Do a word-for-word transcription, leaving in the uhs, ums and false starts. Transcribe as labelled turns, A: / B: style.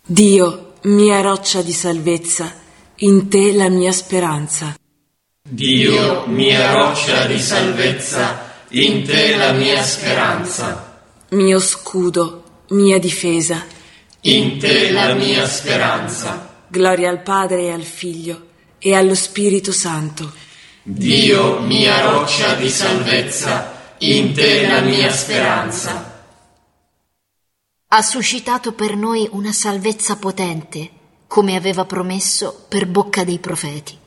A: Dio, mia roccia di salvezza, in te la mia speranza.
B: Dio, mia roccia di salvezza, in te la mia speranza.
A: Mio scudo, mia difesa,
B: in te la mia speranza.
A: Gloria al Padre e al Figlio e allo Spirito Santo.
B: Dio, mia roccia di salvezza, in te la mia speranza.
C: Ha suscitato per noi una salvezza potente, come aveva promesso per bocca dei profeti.